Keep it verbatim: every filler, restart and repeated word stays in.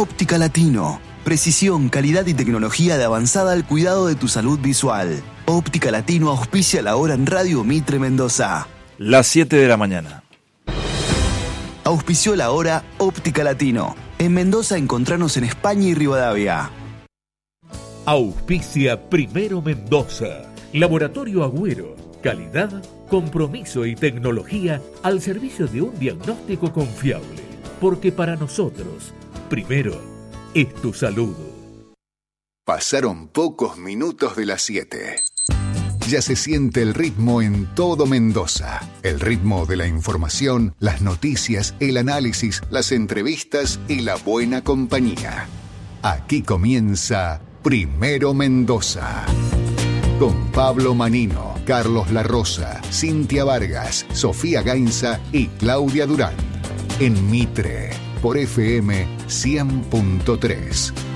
Óptica Latino. Precisión, calidad y tecnología de avanzada al cuidado de tu salud visual. Óptica Latino auspicia la hora en Radio Mitre Mendoza. Las siete de la mañana. Auspició la hora Óptica Latino. En Mendoza encontranos en España y Rivadavia. Auspicia Primero Mendoza. Laboratorio Agüero. Calidad, compromiso y tecnología al servicio de un diagnóstico confiable. Porque para nosotros, primero es tu salud. Pasaron pocos minutos de las siete. Ya se siente el ritmo en todo Mendoza. El ritmo de la información, las noticias, el análisis, las entrevistas y la buena compañía. Aquí comienza Primero Mendoza. Con Pablo Manino, Carlos Larrosa, Cintia Vargas, Sofía Gainza y Claudia Durán. En Mitre, por F M cien punto tres.